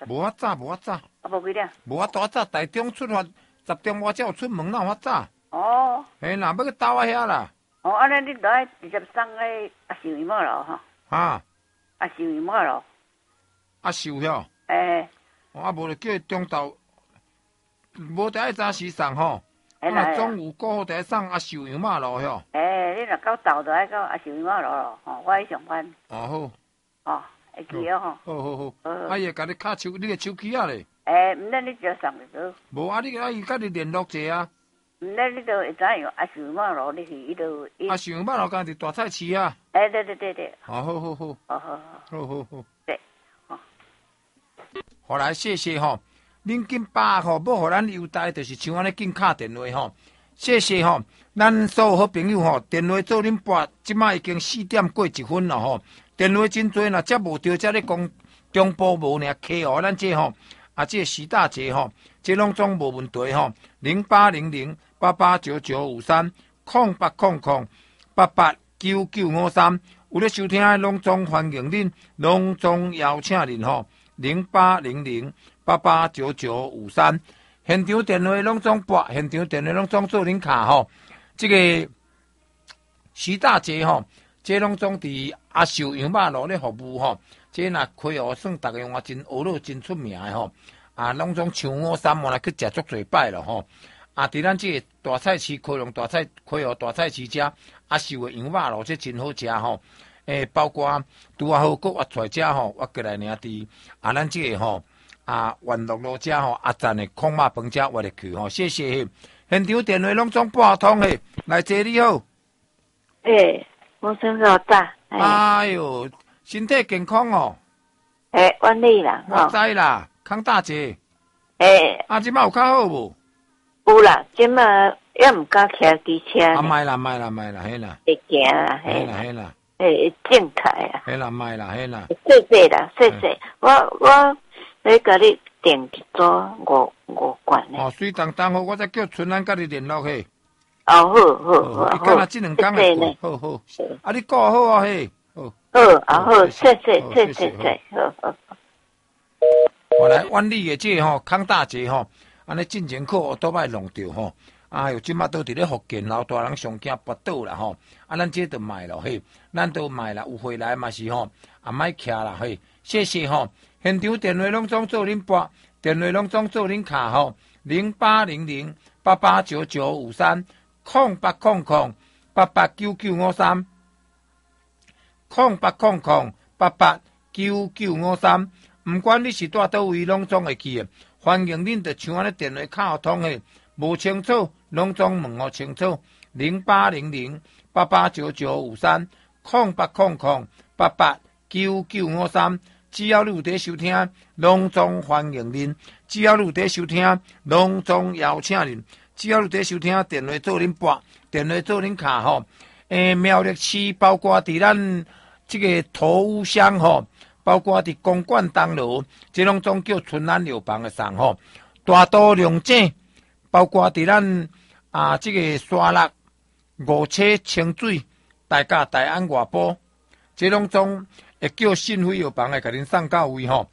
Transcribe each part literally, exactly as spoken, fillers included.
无法早，无法早。 啊，无几点？ 无法早早，台中出发十点外才有出门，哪有法早？ 哦。 嘿啦，要去倒我遐啦。 哦，安尼你落来直接送去啊寿姨妈咯吼。 哈。 啊寿姨妈咯。 啊寿哟。 诶。 啊，无就叫伊中昼，无得爱早时送吼。啊，中午过后得送啊寿姨妈咯哟。 诶，你若到昼就爱到啊寿姨妈咯咯，吼，我去上班。 哦好。哦，会记哦吼。 好好好。啊，伊会甲你卡手，你个手机啊咧。 诶，毋免你直接送就好。 无啊，你啊伊甲你联络者啊。 毋免你就会知影啊寿姨妈咯，你去伊就。 啊寿姨妈咯，敢是大菜市啊。 诶，对对对对。 哦，好好好。 好好好。 好好好。 对。好。 好来，谢谢吼。恁紧把吼，要互咱优待，就是像安尼紧敲电话吼。谢谢吼，咱所有好朋友吼，电话做恁拨，即摆已经四点过一分了吼。电话真多，若接无着，则咧讲中部无呢，客户咱这吼，啊，这徐大姐吼，这拢总无问题吼。零八零零八八九九五三空八空空八八九九五三，有咧收听的拢总欢迎恁，拢总邀请恁吼。零八零零八八九九五三，现场电话拢总拨，现场电话拢总做恁卡吼。这个徐大姐吼，这拢总伫阿寿羊肉路咧服务吼。这若开学算逐个话真学乐真出名的吼。啊，拢总像我三毛来去食足侪摆咯吼。啊，伫咱这个大菜市开龙大菜开学大菜市遮阿寿的羊肉路，这真好食吼。诶，包括拄啊好，搁挖出来遮吼，挖过来呢伫啊，咱这个吼啊，万乐路遮吼阿赞的空肉饭遮挖入去吼，谢谢。现场电话拢总拨通嘿，来坐你好。 诶，我想老大。 哎呦，身体健康哦。 诶，我你啦， 我知啦，康大姐。 诶， 啊，即摆有较好无？ 有啦，即摆也毋敢骑机车。 啊，卖啦卖啦卖啦，嘿啦。 会行啦， 嘿啦嘿啦。 诶，正开啊！ 嘿啦，卖啦，嘿啦。 谢谢啦，谢谢。我我要甲你订一组五五罐诶。 哦，水当当好，我再叫春兰甲你联络嘿。 哦，好好好。 伊敢若即两工会过，好好。啊，你顾好啊嘿。好。 好啊好，谢谢谢谢谢谢，好好。 我来，阮里诶这吼康大姐吼，安尼进前课都歹弄着吼。哎呦，即马都伫咧福建，老大人上惊跋倒啦吼！啊，咱这都卖咯嘿，咱都卖啦，有回来嘛是吼，啊莫徛啦嘿，谢谢吼。现场电话拢总做恁拨，电话拢总做恁卡吼，零八零零八八九九五三空八空空八八九九五三空八空空八八九九五三，毋管你是住倒位，拢总会去诶。欢迎恁，就像安尼电话卡通诶。无清楚，拢总问我清楚。零八零零八八九九五三空八空空八八九九五三，只要你有在收听，拢总欢迎恁；只要你有在收听，拢总邀请恁；只要你有在收听，电话做恁拨，电话做恁卡吼。诶，苗栗市包括伫咱这个头屋乡吼，包括伫公馆东路，这拢总叫春兰药房的上吼。大都龙井。包括伫咱啊，这个沙鹿、五车、清水、大甲、大安外埔，这拢总会叫信辉药房来甲恁送到位吼。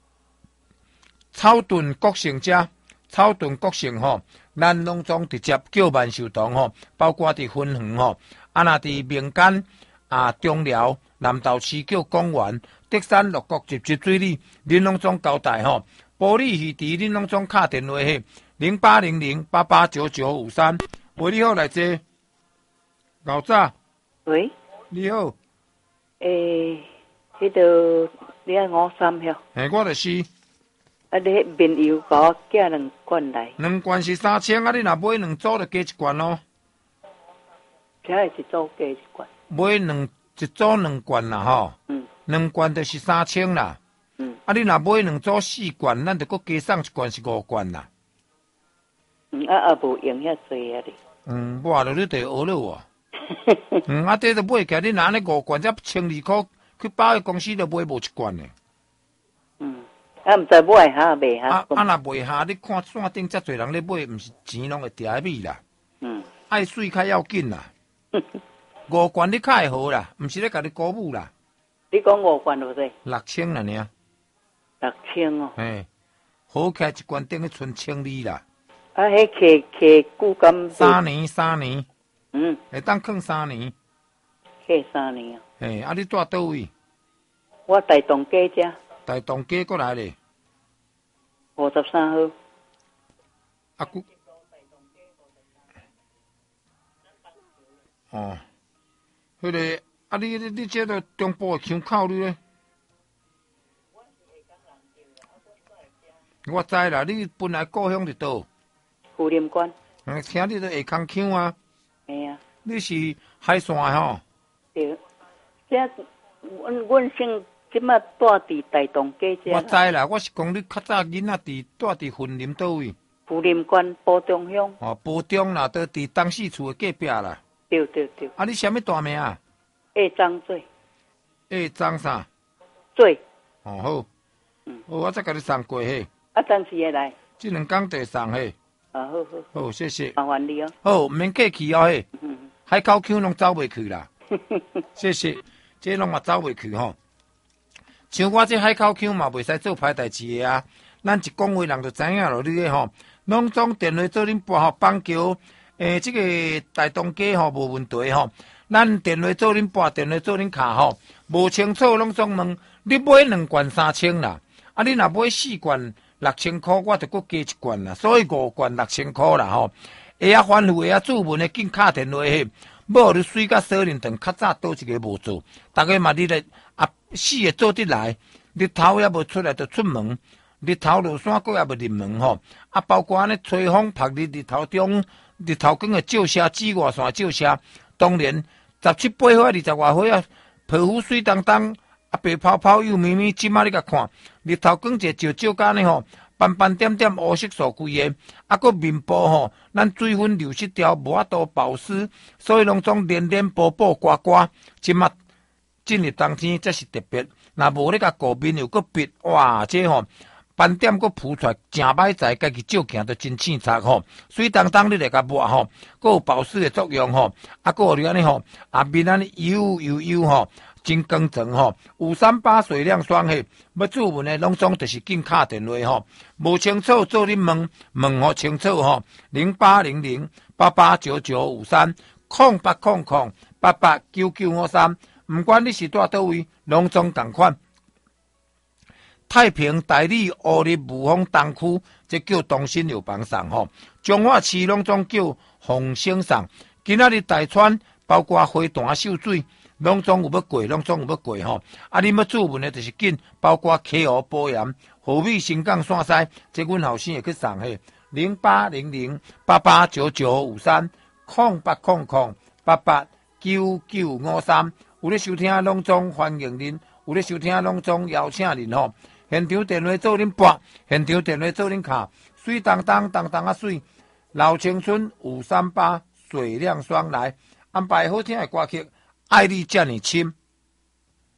草屯国城遮，草屯国城吼，咱拢总直接叫万寿堂吼。包括伫分园吼，啊那伫民间啊中寮、南投市叫公园、德山六国集集水里，恁拢总交代吼。玻璃鱼池恁拢总敲电话嘿。零八零零八八九九五三，喂，你好，来坐。老早。 喂。 你好。 诶，迄个你爱五三晓。 嘿，我就是。 啊，你迄面油甲我寄两罐来。 两罐是三千啊！你若买两组就加一罐咯。 只会一组加一罐。 买两一组两罐啦吼。嗯。两罐就是三千啦。嗯。啊，你若买两组四罐，咱就搁加送一罐是五罐啦。 嗯，啊啊，无用遐济啊哩。 嗯，我了你得学了我。嗯，啊，这都买起来，你拿那五罐才千二块，去保险公司都买无一罐呢。 嗯，啊，毋知买下卖下。 啊啊，若卖下，你看线顶遮侪人咧买，毋是钱拢会掉米啦。嗯，爱水较要紧啦。五罐你较会好啦，毋是咧甲你鼓舞啦。 你讲五罐多少？ 六千啦呢。 六千哦。 嘿，好起来一关等于存千里啦。 啊，迄客客久咁？ 三年，三年。 嗯。 会当放三年。 客三年啊。 嘿，啊，你住倒位？ 我大同街遮。 大同街过来咧。 五十三号。 啊，古。哦，迄、那个啊，你你你这个中部的腔口你咧？我知啦，你本来故乡伫倒？ 富林关。 嗯，听你都下空腔啊。 嘿啊。 你是海线的吼？ 对，这阮阮姓即马住伫大同街遮。 我知啦，我是讲你较早囡仔伫住伫云林倒位？ 富林关埔中乡。 哦，埔中啦，都伫东四厝的隔壁啦。 对对对。 啊，你什么大名啊？ 下张水。 下张啥？ 水。 哦好。嗯。哦，我再甲你送过嘿。 啊，暂时会来。 这两工就送嘿。 啊，好好。 好，谢谢。 麻烦你哦。 好，唔免客气哦嘿。嗯。海口腔拢走袂去啦。谢谢。这拢嘛走袂去吼。像我这海口腔嘛，袂使做歹代志的啊。咱一讲话人就知影咯，你个吼，拢总电话做恁拨吼邦桥。诶，这个大东街吼无问题吼，咱电话做恁拨，电话做恁卡吼，无清楚拢总问，你买两罐三千啦，啊你若买四罐六千块，我就搁加一罐啦，所以五罐六千块啦吼。会啊反复会啊注文的，紧敲电话迄，无你水甲锁链长，较早倒一个无做，逐个嘛你咧啊四个做得来，日头也无出来就出门，日头落山过也无入门吼，啊包括安尼吹风晒日日头中。日头光的照射，紫外线照射，当然十七八岁、二十外岁啊，皮肤水当当，啊白泡泡幼咪咪，即马你甲看，日头光一照照甲呢吼，斑斑点点乌色素规个，啊个面部吼，咱水分流失掉，无法度保湿，所以拢总连连补补刮刮，即马进入冬天才是特别，若无你甲顾面又搁闭，哇，这吼。斑点佫浮出来，真歹在，家己照镜都真清澈吼。水当当你来甲抹吼，佫有保湿的作用吼。啊，佫有你安尼吼，啊面安尼油油油吼，真光泽吼。五三八水亮霜嘿，要注文的拢总就是紧敲电话吼。无清楚做恁问，问好清楚吼。零八零零八八九九五三空八空空八八九九五三，毋管你是住倒位，拢总共款。太平、台里、乌日、雾峰、东区，这叫东新有帮送吼。彰化市拢总叫凤生送。今仔日大川，包括花坛、秀水，拢总有要过，拢总有要过吼。啊，你要注文的就是紧，包括溪湖保盐、虎尾新港线西，这阮后生会去送嘿。零八零零八八九九五三空八空空八八九九五三，有咧收听拢总欢迎您，有咧收听拢总邀请您吼。现场电话做恁拨，现场电话做恁卡，水当当当当啊水，老青春五三八水亮霜来安排好听的歌曲，爱你这么深。